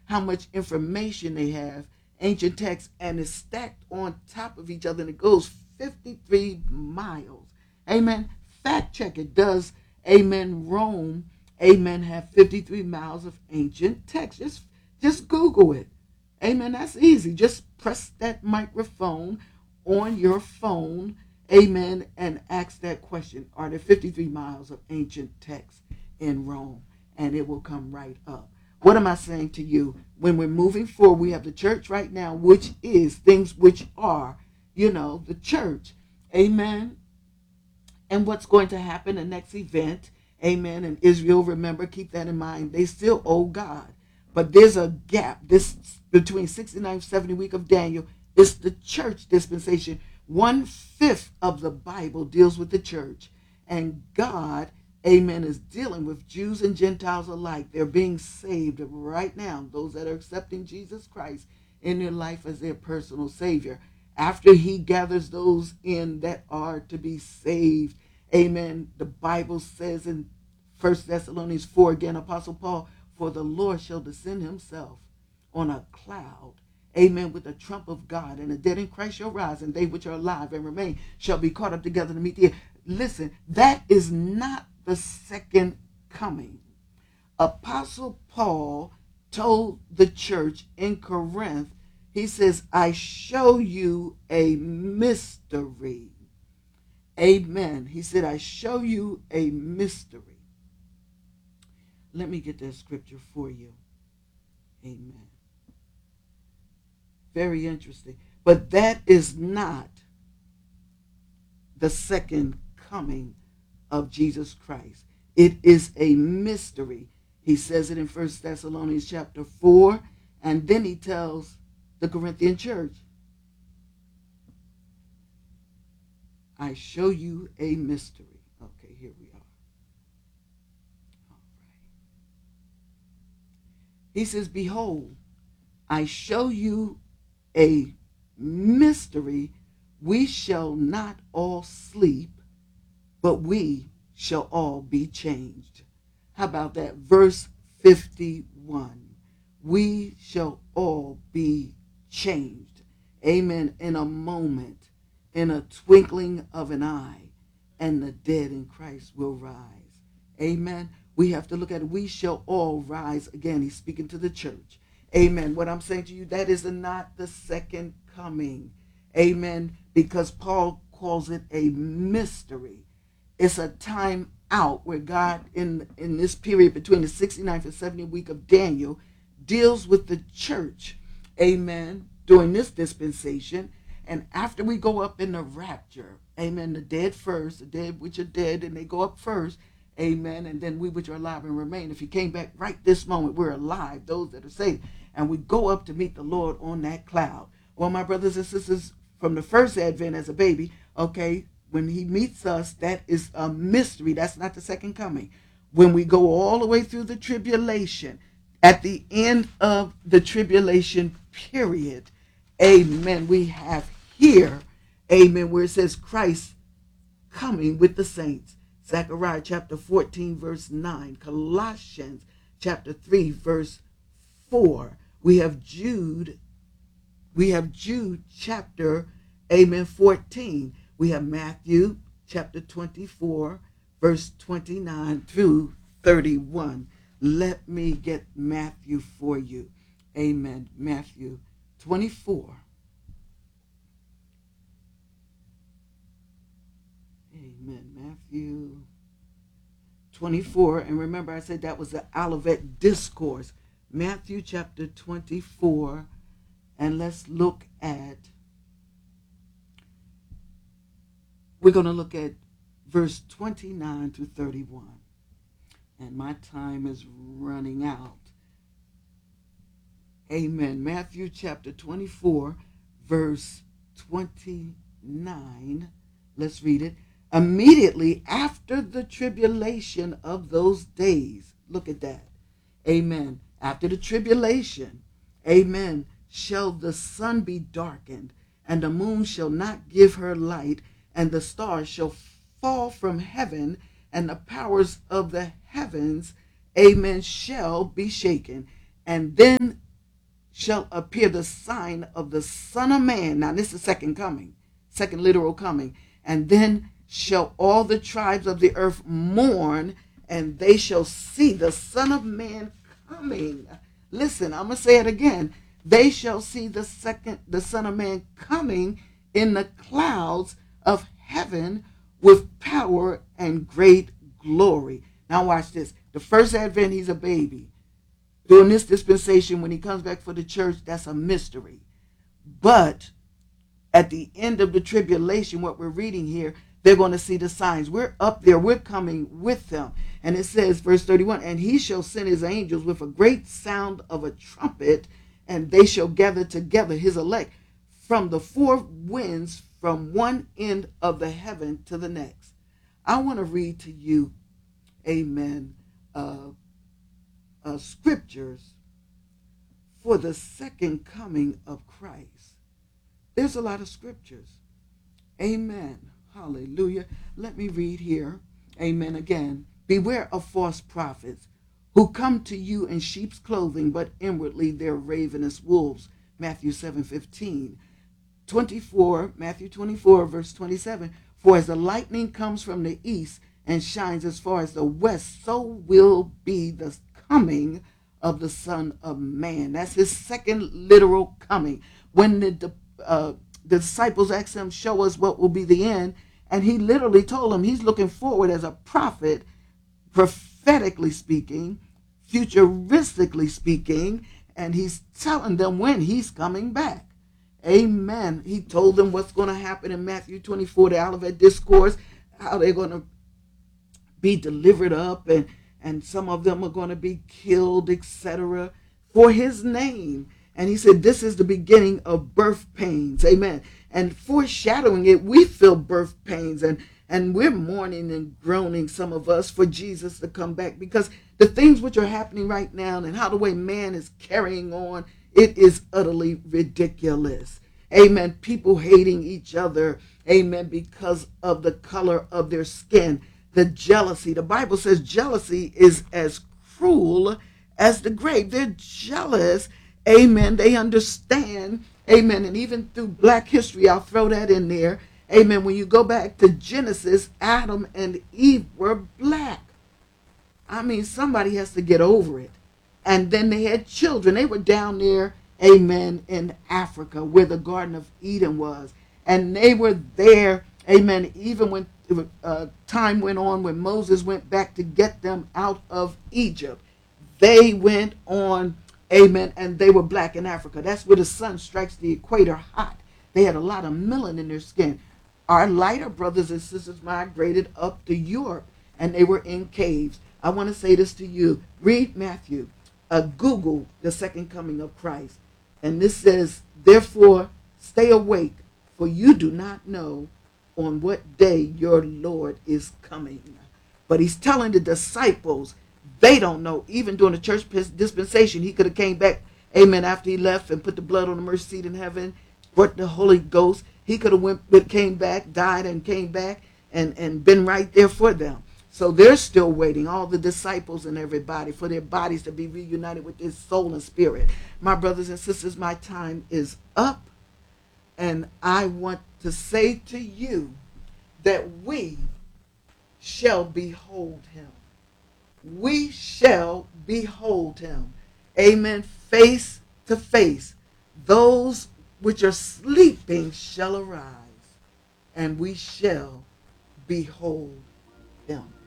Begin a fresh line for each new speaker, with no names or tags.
how much information they have, ancient texts, and it's stacked on top of each other, and it goes 53 miles. Amen. Fact check it. Does, amen, Rome, amen, have 53 miles of ancient text? Just Google it. Amen. That's easy. Just press that microphone on your phone, amen, and ask that question. Are there 53 miles of ancient text in Rome? And it will come right up. What am I saying to you? When we're moving forward, we have the church right now, which is things which are, the church. Amen. And what's going to happen, the next event, amen, and Israel, remember, keep that in mind, they still owe God. But there's a gap. This between 69th 70 week of Daniel is the church dispensation. 1/5 of the Bible deals with the church. And God, amen, is dealing with Jews and Gentiles alike. They're being saved right now, those that are accepting Jesus Christ in their life as their personal Savior. After he gathers those in that are to be saved, amen, the Bible says in 1 Thessalonians 4, again, Apostle Paul, for the Lord shall descend himself on a cloud, amen, with the trump of God, and the dead in Christ shall rise, and they which are alive and remain shall be caught up together to meet the end. Listen, that is not the second coming. Apostle Paul told the church in Corinth, he says, I show you a mystery. Amen. He said, I show you a mystery. Let me get that scripture for you. Amen. Very interesting. But that is not the second coming of Jesus Christ. It is a mystery. He says it in 1 Thessalonians chapter 4, and then he tells the Corinthian church, I show you a mystery. Okay, here we are. All right. He says, behold, I show you a mystery. We shall not all sleep, but we shall all be changed. How about that? Verse 51. We shall all be changed. Amen. In a moment, in a twinkling of an eye, and the dead in Christ will rise. Amen. We have to look at it. We shall all rise again. He's speaking to the church. Amen. What I'm saying to you, that is not the second coming. Amen. Because Paul calls it a mystery. It's a time out where God, in this period between the 69th and 70th week of Daniel, deals with the church. Amen. During this dispensation. And after we go up in the rapture, amen, the dead first, the dead which are dead, and they go up first, amen, and then we which are alive and remain. If he came back right this moment, we're alive, those that are saved, and we go up to meet the Lord on that cloud. Well, my brothers and sisters, from the first advent as a baby, okay, when he meets us, that is a mystery. That's not the second coming. When we go all the way through the tribulation, at the end of the tribulation period, amen, we have here, amen, where it says Christ coming with the saints. Zechariah chapter 14, verse 9. Colossians chapter 3, verse 4. We have Jude chapter, amen, 14. We have Matthew chapter 24, verse 29 through 31. Let me get Matthew for you. Amen. Matthew 24. Amen. Matthew 24. And remember, I said that was the Olivet Discourse. Matthew chapter 24. And let's look at, we're going to look at verse 29 to 31. And my time is running out. Amen. Matthew chapter 24, verse 29. Let's read it. Immediately after the tribulation of those days. Look at that. Amen. After the tribulation. Amen. Shall the sun be darkened, and the moon shall not give her light, and the stars shall fall from heaven, and the powers of the heavens, amen, shall be shaken. And then shall appear the sign of the Son of Man. Now, this is second coming, second literal coming. And then shall all the tribes of the earth mourn, and they shall see the Son of Man coming. Listen, I'm going to say it again. They shall see the Son of Man coming in the clouds of heaven with power and great glory. Now watch this. The first advent, he's a baby. During this dispensation, when he comes back for the church, that's a mystery. But at the end of the tribulation, what we're reading here, they're going to see the signs. We're up there. We're coming with them. And it says, verse 31, and he shall send his angels with a great sound of a trumpet, and they shall gather together his elect from the four winds, from one end of the heaven to the next. I want to read to you, amen, scriptures for the second coming of Christ. There's a lot of scriptures. Amen. Hallelujah. Let me read here. Amen again. Beware of false prophets who come to you in sheep's clothing, but inwardly they're ravenous wolves. Matthew 7:15. 24, Matthew 24, verse 27. For as the lightning comes from the east and shines as far as the west, so will be the coming of the Son of Man. That's his second literal coming. When the disciples asked him, show us what will be the end, and he literally told them he's looking forward as a prophet, prophetically speaking, futuristically speaking, and he's telling them when he's coming back. Amen. He told them what's going to happen in Matthew 24, the Olivet Discourse, how they're going to be delivered up, and some of them are going to be killed, etc., for his name. And he said, this is the beginning of birth pains. Amen. And foreshadowing it, we feel birth pains, and we're mourning and groaning, some of us, for Jesus to come back, because the things which are happening right now and how the way man is carrying on, it is utterly ridiculous. Amen. People hating each other. Amen. Because of the color of their skin. The jealousy. The Bible says jealousy is as cruel as the grave. They're jealous. Amen. They understand. Amen. And even through Black history, I'll throw that in there. Amen. When you go back to Genesis, Adam and Eve were black. I mean, somebody has to get over it. And then they had children. They were down there, amen, in Africa where the Garden of Eden was. And they were there, amen, even when time went on, when Moses went back to get them out of Egypt. They went on, amen, and they were black in Africa. That's where the sun strikes the equator hot. They had a lot of melanin in their skin. Our lighter brothers and sisters migrated up to Europe, and they were in caves. I want to say this to you. Read Matthew. Google the second coming of Christ. And this says, therefore, stay awake, for you do not know on what day your Lord is coming. But he's telling the disciples, they don't know. Even during the church dispensation, he could have came back, amen, after he left and put the blood on the mercy seat in heaven, brought the Holy Ghost. He could have came back, died and came back and been right there for them. So they're still waiting, all the disciples and everybody, for their bodies to be reunited with their soul and spirit. My brothers and sisters, my time is up. And I want to say to you that we shall behold him. We shall behold him. Amen. Face to face. Those which are sleeping shall arise, and we shall behold him.